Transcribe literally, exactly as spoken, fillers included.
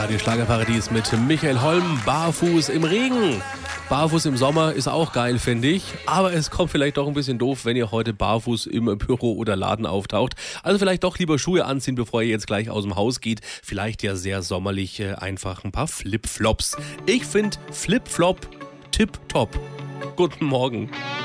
Radio Schlagerparadies mit Michael Holm, barfuß im Regen. Barfuß im Sommer ist auch geil, finde ich. Aber es kommt vielleicht doch ein bisschen doof, wenn ihr heute barfuß im Büro oder Laden auftaucht. Also vielleicht doch lieber Schuhe anziehen, bevor ihr jetzt gleich aus dem Haus geht. Vielleicht ja sehr sommerlich, äh, einfach ein paar Flipflops. Ich finde Flipflop tipptopp. Guten Morgen.